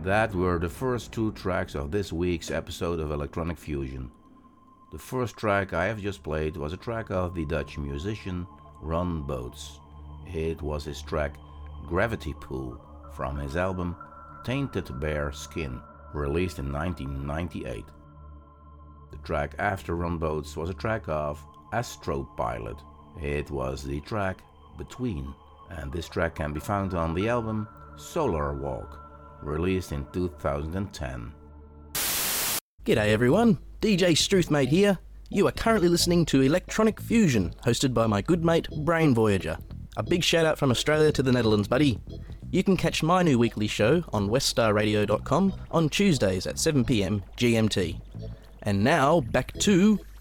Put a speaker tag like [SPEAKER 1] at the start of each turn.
[SPEAKER 1] That were the first two tracks of this week's episode of Electronic Fusion. The first track I have just played was a track of the Dutch musician Ron Boats. It was his track Gravity Pool from his album Tainted Bear Skin, released in 1998. The track after Ron Boats was a track of Astro Pilot. It was the track Between, and this track can be found on the album Solar Walk, released in 2010.
[SPEAKER 2] G'day everyone, DJ Struthmate here. You are currently listening to Electronic Fusion, hosted by my good mate Brain Voyager. A big shout out from Australia to the Netherlands, buddy. You can catch my new weekly show on weststarradio.com on Tuesdays at 7 PM GMT. And now, back to